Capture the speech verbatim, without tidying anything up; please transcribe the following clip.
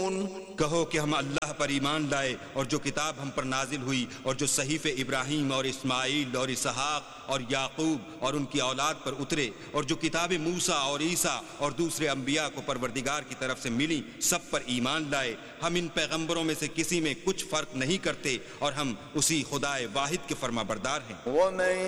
कहो कि हम अल्लाह पर ईमान लाए और जो किताब हम पर नाजिल हुई और जो सहीफे इब्राहीम और इस्माइल और इसहाक और याकूब और उनकी औलाद पर उतरे और जो किताबें मूसा और ईसा और दूसरे अंबिया को परवरदिगार की तरफ से मिली सब पर ईमान लाए। हम इन पैगंबरों में से किसी में कुछ फर्क नहीं करते और हम उसी खुदाए वाहिद के फरमाबरदार हैं।